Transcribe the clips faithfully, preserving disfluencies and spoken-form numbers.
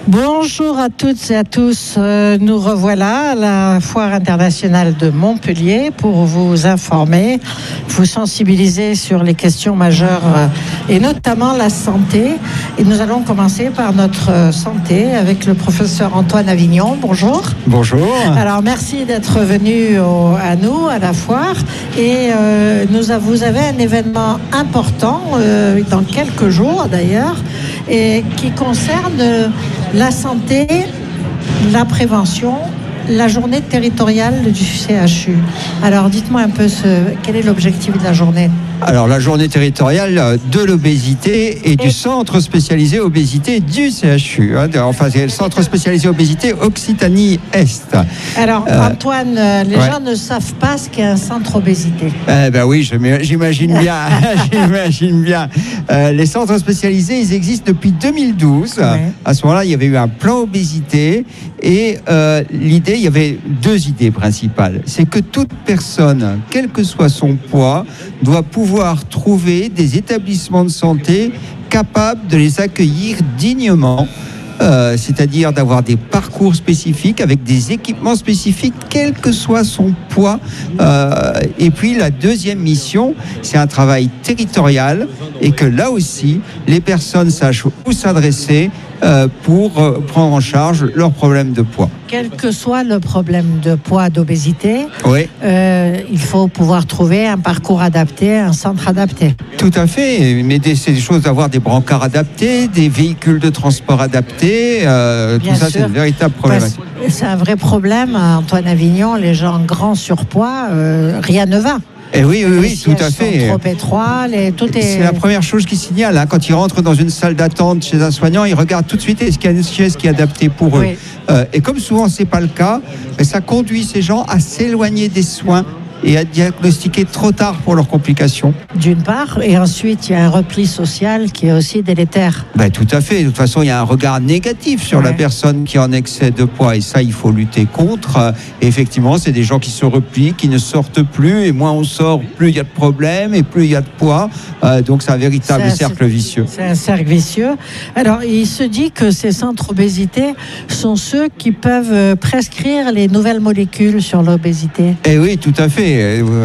Bonjour à toutes et à tous. Euh, nous revoilà à la Foire internationale de Montpellier pour vous informer, vous sensibiliser sur les questions majeures euh, et notamment la santé. Et nous allons commencer par notre euh, santé avec le professeur Antoine Avignon. Bonjour. Bonjour. Alors merci d'être venu au, à nous, à la Foire. Et euh, nous a, vous avez un événement important euh, dans quelques jours d'ailleurs, et qui concerne euh, la santé, la prévention, la journée territoriale du C H U. Alors, dites-moi un peu ce, quel est l'objectif de la journée ? Alors, la journée territoriale de l'obésité et du centre spécialisé obésité du C H U. Hein, enfin, c'est le centre spécialisé obésité Occitanie-Est. Alors, euh, Antoine, les ouais. gens ne savent pas ce qu'est un centre obésité. Eh ben oui, je, j'imagine bien. j'imagine bien. Euh, les centres spécialisés, ils existent depuis deux mille douze. Ouais. À ce moment-là, il y avait eu un plan obésité et euh, l'idée, il y avait deux idées principales. C'est que toute personne, quel que soit son poids, doit pouvoir trouver des établissements de santé capables de les accueillir dignement, euh, c'est-à-dire d'avoir des parcours spécifiques avec des équipements spécifiques, quel que soit son poids. Euh, et puis la deuxième mission, c'est un travail territorial et que là aussi, les personnes sachent où s'adresser euh, pour euh, prendre en charge leurs problèmes de poids. Quel que soit le problème de poids, d'obésité, oui. euh, il faut pouvoir trouver un parcours adapté, un centre adapté. Tout à fait, mais des, c'est des choses d'avoir des brancards adaptés, des véhicules de transport adaptés, euh, tout ça sûr. C'est une véritable problématique. Parce, c'est un vrai problème, Antoine Avignon, les gens grands surpoids, euh, rien ne va. Eh oui, oui, oui, les tout à fait. Sont trop étroits, les, tout est... C'est la première chose qui signale. Hein, quand ils rentrent dans une salle d'attente chez un soignant, ils regardent tout de suite est-ce qu'il y a une chaise qui est adaptée pour eux. Oui. Euh, et comme souvent c'est pas le cas, ça conduit ces gens à s'éloigner des soins et à diagnostiquer trop tard pour leurs complications. D'une part, et ensuite il y a un repli social qui est aussi délétère. Ben, tout à fait. De toute façon, il y a un regard négatif sur ouais. la personne qui est en excès de poids et ça, il faut lutter contre. Et effectivement, c'est des gens qui se replient, qui ne sortent plus et moins on sort, plus il y a de problèmes et plus il y a de poids. Euh, donc c'est un véritable c'est un, cercle vicieux. C'est un cercle vicieux. Alors, il se dit que ces centres obésité sont ceux qui peuvent prescrire les nouvelles molécules sur l'obésité. Eh oui, tout à fait.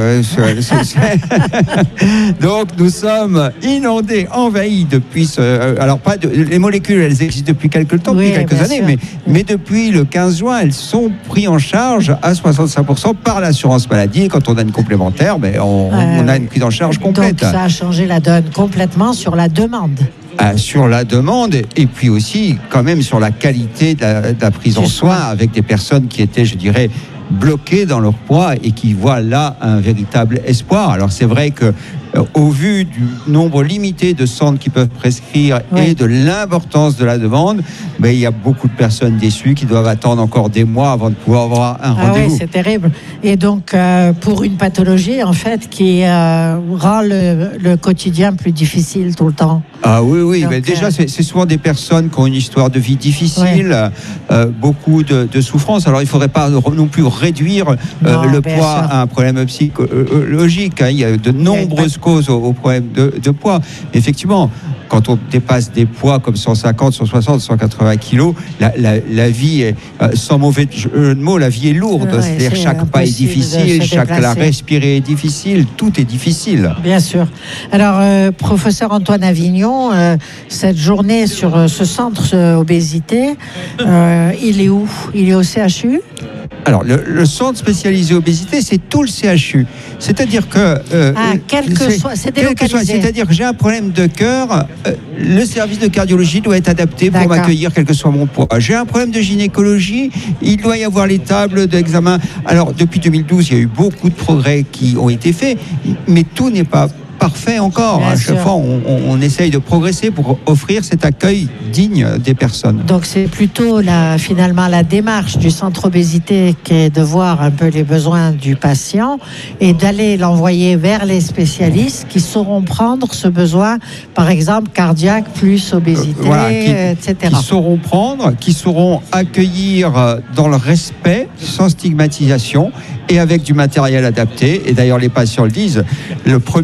Donc nous sommes inondés, envahis depuis ce, alors pas de, les molécules elles existent depuis quelques temps, oui, depuis quelques années, mais, mais depuis le quinze juin elles sont prises en charge à soixante-cinq pour cent par l'assurance maladie et quand on a une complémentaire, ben on, euh, on a une prise en charge complète. Donc ça a changé la donne complètement sur la demande. Euh, sur la demande et puis aussi quand même sur la qualité de la, de la prise en soin avec des personnes qui étaient, je dirais, bloqués dans leur poids et qui voient là un véritable espoir. Alors c'est vrai que euh, au vu du nombre limité de centres qui peuvent prescrire oui. et de l'importance de la demande, ben, il y a beaucoup de personnes déçues qui doivent attendre encore des mois avant de pouvoir avoir un ah rendez-vous. Oui, c'est terrible. Et donc euh, pour une pathologie en fait qui euh, rend le, le quotidien plus difficile tout le temps. Ah oui, oui. Donc, mais déjà euh... c'est, c'est souvent des personnes qui ont une histoire de vie difficile, oui. euh, beaucoup de, de souffrance. Alors il ne faudrait pas non plus réduire euh, non, le poids sûr. à un problème psychologique. Hein. Il y a de nombreuses causes au, au problème de, de poids. Effectivement, quand on dépasse des poids comme cent cinquante, cent soixante, cent quatre-vingts kilos, la, la, la vie est, euh, sans mauvais jeu de mots, la vie est lourde. Ouais, c'est-à-dire c'est chaque pas est difficile, chaque la respirer est difficile, tout est difficile. Bien sûr. Alors, euh, professeur Antoine Avignon, euh, cette journée sur euh, ce centre euh, obésité, euh, il est où ? Il est au C H U ? Alors, le, le centre spécialisé obésité, c'est tout le C H U. C'est-à-dire que... Euh, ah, quel que soit, c'est délocalisé. C'est-à-dire que j'ai un problème de cœur, euh, le service de cardiologie doit être adapté pour D'accord. m'accueillir, quel que soit mon poids. J'ai un problème de gynécologie, il doit y avoir les tables d'examen. Alors, depuis deux mille douze, il y a eu beaucoup de progrès qui ont été faits, mais tout n'est pas parfait encore. Bien à chaque sûr. fois, on, on, on essaye de progresser pour offrir cet accueil digne des personnes. Donc, c'est plutôt la, finalement la démarche du centre obésité qui est de voir un peu les besoins du patient et d'aller l'envoyer vers les spécialistes qui sauront prendre ce besoin, par exemple, cardiaque plus obésité, euh, voilà, qui, et cetera. Qui sauront prendre, qui sauront accueillir dans le respect, sans stigmatisation et avec du matériel adapté. Et d'ailleurs, les patients le disent, le premier des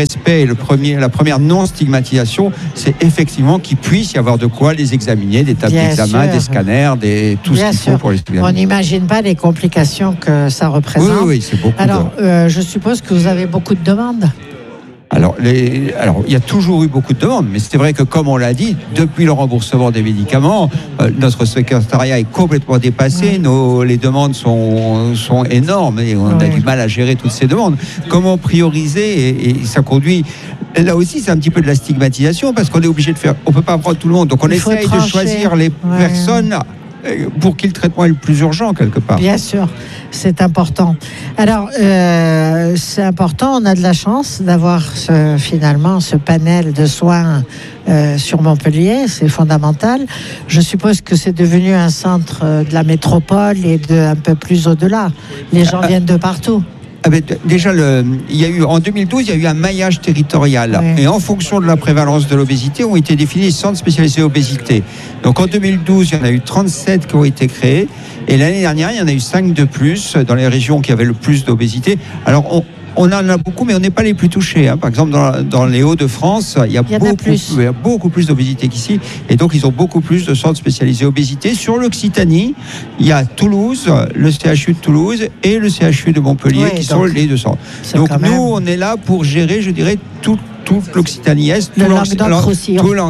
respect et le premier, la première non-stigmatisation, c'est effectivement qu'il puisse y avoir de quoi les examiner, des tables d'examen, des scanners, des, tout Bien ce qu'il faut pour les examiner. On n'imagine pas les complications que ça représente. Oui, oui, c'est beaucoup. Alors, euh, je suppose que vous avez beaucoup de demandes. Alors, les, alors, il y a toujours eu beaucoup de demandes, mais c'est vrai que, comme on l'a dit, depuis le remboursement des médicaments, euh, notre secrétariat est complètement dépassé. Mmh. Nos, les demandes sont, sont énormes et on oui. a du mal à gérer toutes ces demandes. Comment prioriser et, et ça conduit. Là aussi, c'est un petit peu de la stigmatisation parce qu'on est obligé de faire. On peut pas prendre tout le monde, donc on essaye de choisir les ouais. personnes pour qui le traitement est le plus urgent quelque part. Bien sûr, c'est important. Alors, euh, c'est important, on a de la chance d'avoir ce, finalement ce panel de soins euh, sur Montpellier, c'est fondamental. Je suppose que c'est devenu un centre de la métropole et de un peu plus au-delà. Les gens viennent de partout. Ah ben, déjà, le, il y a eu, en deux mille douze, il y a eu un maillage territorial. Oui. Et en fonction de la prévalence de l'obésité, ont été définis les centres spécialisés obésité. Donc en deux mille douze, il y en a eu trente-sept qui ont été créés. Et l'année dernière, il y en a eu cinq de plus dans les régions qui avaient le plus d'obésité. Alors, on, on en a beaucoup, mais on n'est pas les plus touchés. Hein. Par exemple, dans, dans les Hauts-de-France, il y a, il y beaucoup, plus. Il y a beaucoup plus d'obésité qu'ici. Et donc, ils ont beaucoup plus de centres spécialisés obésité. Sur l'Occitanie, il y a Toulouse, le C H U de Toulouse et le C H U de Montpellier, oui, qui sont les deux centres. Donc, nous, même... on est là pour gérer, je dirais, tout toute l'Occitanie-Est, le Languedoc-Roussillon. Tout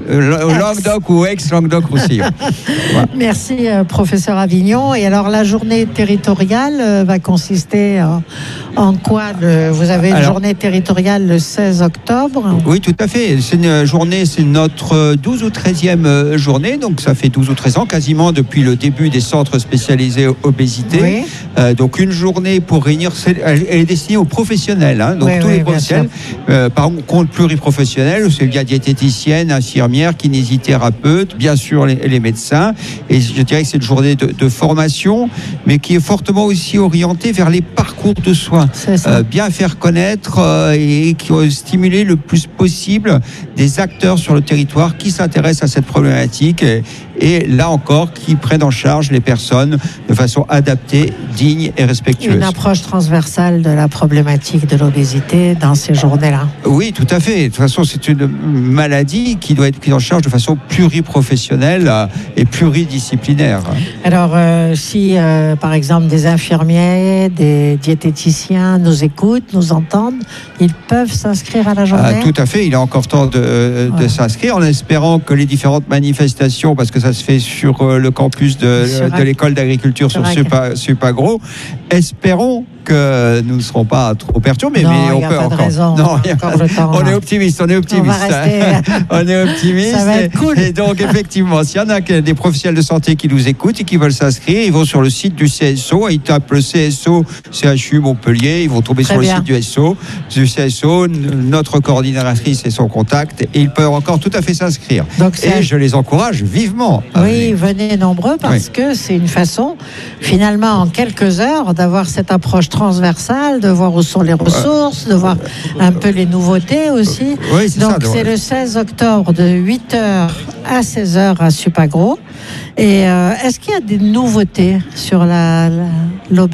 le Languedoc ou ex-Languedoc-Roussillon. Voilà. Merci, euh, professeur Avignon. Et alors, la journée territoriale euh, va consister en, en quoi le, Vous avez une alors, journée territoriale le seize octobre. Oui, tout à fait. C'est une journée, c'est notre douze ou treizième journée. Donc, ça fait douze ou treize ans, quasiment depuis le début des centres spécialisés obésité. Oui. Euh, donc, une journée pour réunir, elle, elle est destinée aux professionnels. Hein, donc, oui, tous oui, les professionnels. Euh, par compte pluriprofessionnel, c'est bien diététicienne, infirmière, kinésithérapeute, bien sûr les, les médecins. Et je dirais que c'est une journée de, de formation, mais qui est fortement aussi orientée vers les parcours de soins. Euh, bien faire connaître euh, et qui ont stimulé le plus possible des acteurs sur le territoire qui s'intéressent à cette problématique. Et, et là encore, qui prennent en charge les personnes de façon adaptée, digne et respectueuse. Une approche transversale de la problématique de l'obésité dans ces journées-là. Oui, tout à fait. De toute façon, c'est une maladie qui doit être prise en charge de façon pluriprofessionnelle et pluridisciplinaire. Alors, euh, si, euh, par exemple, des infirmiers, des diététiciens nous écoutent, nous entendent, ils peuvent s'inscrire à la journée ? Ah, tout à fait. Il est encore temps de, de ouais. s'inscrire, en espérant que les différentes manifestations, parce que ça se fait sur le campus de, de l'école d'agriculture sur Supa, Supagro, espérons que nous ne serons pas trop perturbés, non, mais on peut pas encore. Raison, non, a... encore le temps, on est optimiste, on est optimiste. On, va rester... on est optimiste. Ça va être cool. Et donc effectivement, s'il y en a des professionnels de santé qui nous écoutent et qui veulent s'inscrire, ils vont sur le site du C S O, ils tapent le C S O C H U Montpellier, ils vont tomber Très sur bien. le site du S O, du C S O, notre coordinatrice et son contact, et ils peuvent encore tout à fait s'inscrire. Donc, et je les encourage vivement. Oui, venez nombreux parce oui. que c'est une façon, finalement, en quelques heures, d'avoir cette approche transversale, de voir où sont les ressources, de voir un peu les nouveautés aussi. Oui, c'est Donc ça, c'est le seize octobre de huit heures à seize heures à Supagro. Et euh, est-ce qu'il y a des nouveautés sur la, la, l'obésité ?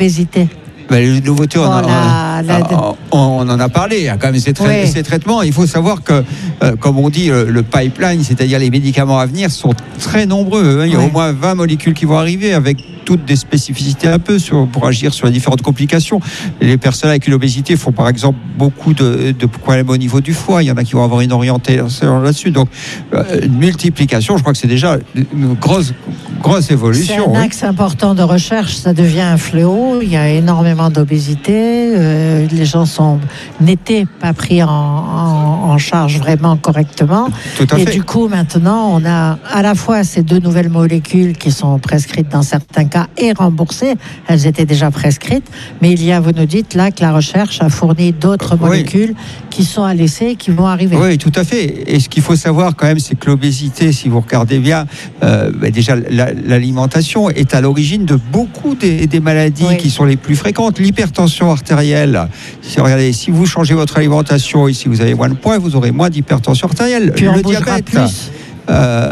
Ben, les nouveautés, on, bon, la, la... on, on en a parlé, hein, quand même, ces, tra- oui. ces traitements. Il faut savoir que, euh, comme on dit, le, le pipeline, c'est-à-dire les médicaments à venir, sont très nombreux. Hein. Il y a oui. au moins vingt molécules qui vont arriver avec toutes des spécificités un peu sur, pour agir sur les différentes complications. Les personnes avec une obésité font par exemple beaucoup de, de problèmes au niveau du foie. Il y en a qui vont avoir une orientation là-dessus. Donc, euh, une multiplication, je crois que c'est déjà une grosse, grosse évolution. C'est un axe oui. important de recherche. Ça devient un fléau. Il y a énormément d'obésité. Euh, les gens sont n'étaient pas pris en, en, en charge vraiment correctement. Tout à Et fait. du coup, maintenant, on a à la fois ces deux nouvelles molécules qui sont prescrites dans certains cas et remboursées. Elles étaient déjà prescrites, mais il y a, vous nous dites là, que la recherche a fourni d'autres oui. molécules qui sont à l'essai et qui vont arriver. Oui, tout à fait. Et ce qu'il faut savoir quand même, c'est que l'obésité, si vous regardez bien, euh, bah déjà la, l'alimentation est à l'origine de beaucoup des, des maladies oui. qui sont les plus fréquentes. L'hypertension artérielle, si, regardez, si vous changez votre alimentation et si vous avez moins de poids, vous aurez moins d'hypertension artérielle. Puis le on bougera diabète. Plus. Euh,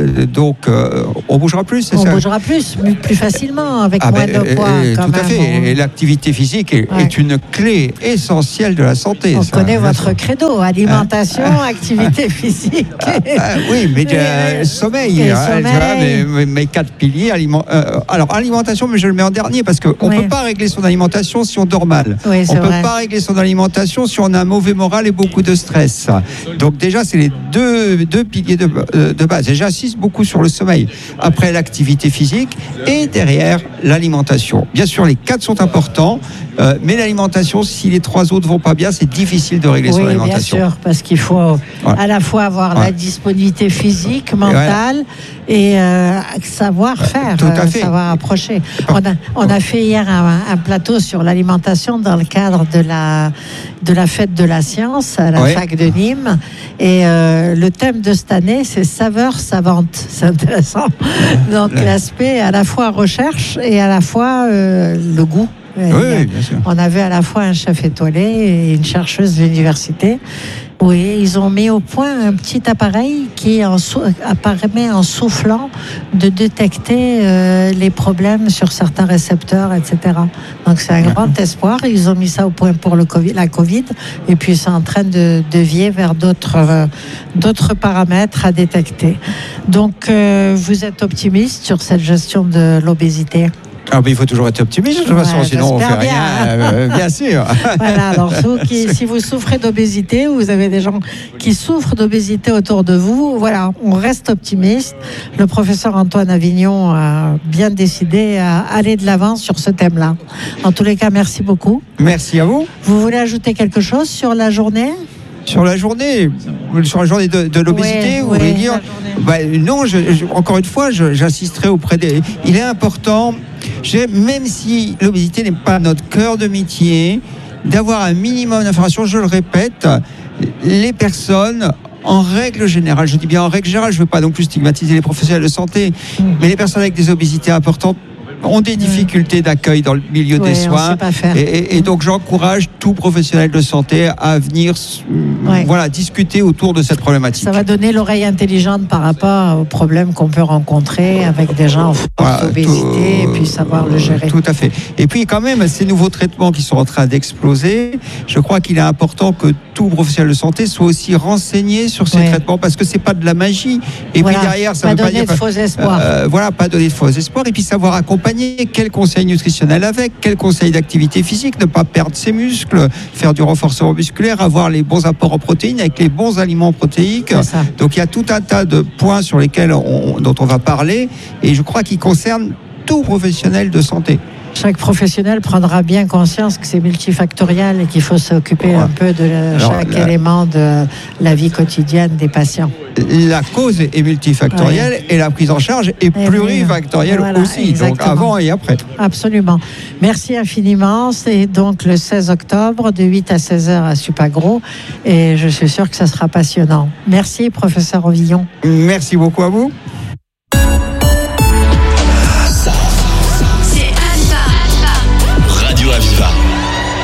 Euh, donc, euh, on bougera plus, c'est on ça? On bougera plus, plus facilement, avec ah moins ben, de poids. Euh, quand tout même. à fait. On... Et l'activité physique est, ouais. est une clé essentielle de la santé. On ça. connaît votre credo, alimentation, ah. activité physique. Ah, ah, oui, mais euh, sommeil. Et hein, sommeil. Tu vois, mes, mes quatre piliers. Aliment, euh, alors, alimentation, mais je le mets en dernier parce qu'on ne oui. peut pas régler son alimentation si on dort mal. Oui, on ne peut vrai. pas régler son alimentation si on a un mauvais moral et beaucoup de stress. Donc, déjà, c'est les deux, deux piliers de, de base. Et j'insiste beaucoup sur le sommeil. Après, l'activité physique et derrière, l'alimentation. Bien sûr, les quatre sont importants, euh, mais l'alimentation, si les trois autres ne vont pas bien, c'est difficile de régler oui, son alimentation. Bien sûr, parce qu'il faut voilà. à la fois avoir voilà. la disponibilité physique, mentale et, voilà. et euh, savoir faire, Tout à fait. Euh, savoir approcher. On a, on a fait hier un, un plateau sur l'alimentation dans le cadre de la, de la fête de la science à la oui. fac de Nîmes. Et euh, le thème de cette année, c'est saveurs savantes. C'est intéressant. Donc l'aspect à la fois recherche et à la fois euh, le goût. Oui, oui, bien sûr. On avait à la fois un chef étoilé et une chercheuse d'université. Oui, ils ont mis au point un petit appareil qui en sou- permet en soufflant de détecter euh, les problèmes sur certains récepteurs, et cetera. Donc c'est un grand espoir. Ils ont mis ça au point pour le COVID, la Covid, et puis c'est en train de dévier vers d'autres, euh, d'autres paramètres à détecter. Donc euh, vous êtes optimiste sur cette gestion de l'obésité? Ah ben, il faut toujours être optimiste, de toute façon, ouais, sinon on ne fait bien. rien, euh, bien sûr. Voilà, alors qui, si vous souffrez d'obésité, ou vous avez des gens qui souffrent d'obésité autour de vous, voilà, on reste optimiste. Le professeur Antoine Avignon a bien décidé à aller de l'avant sur ce thème-là. En tous les cas, merci beaucoup. Merci à vous. Vous voulez ajouter quelque chose sur la journée ? Sur la journée, sur la journée de, de l'obésité, oui, vous oui, voulez dire bah, non, je, je, encore une fois, je, j'insisterai auprès des... Il est important, même si l'obésité n'est pas notre cœur de métier, d'avoir un minimum d'informations. Je le répète, les personnes... En règle générale, je dis bien en règle générale, je ne veux pas non plus stigmatiser les professionnels de santé, mmh. mais les personnes avec des obésités importantes ont des difficultés d'accueil dans le milieu oui, des soins. Et, et, et donc, j'encourage tout professionnel de santé à venir oui. voilà, discuter autour de cette problématique. Ça va donner l'oreille intelligente par rapport aux problèmes qu'on peut rencontrer avec des gens en forte voilà, obésité tout, et puis savoir le gérer. Tout à fait. Et puis, quand même, ces nouveaux traitements qui sont en train d'exploser, je crois qu'il est important que tout professionnel de santé soit aussi renseigné sur ces oui. traitements parce que c'est pas de la magie. Et voilà, puis derrière, ça pas veut pas donner dire de faux espoirs. Euh, voilà, pas donner de faux espoirs. Et puis savoir accompagner, quel conseil nutritionnel avec, quel conseil d'activité physique, ne pas perdre ses muscles, faire du renforcement musculaire, avoir les bons apports en protéines avec les bons aliments protéiques. Donc il y a tout un tas de points sur lesquels on, dont on va parler et je crois qu'ils concernent tout professionnel de santé. Chaque professionnel prendra bien conscience que c'est multifactoriel et qu'il faut s'occuper ouais. un peu de la, Alors, chaque la, élément de la vie quotidienne des patients. La cause est multifactorielle ouais. et la prise en charge est et plurifactorielle voilà, aussi, exactement. Donc avant et après. Absolument. Merci infiniment. C'est donc le seize octobre de huit à seize heures à Supagro et je suis sûre que ça sera passionnant. Merci, professeur Ovillon. Merci beaucoup à vous.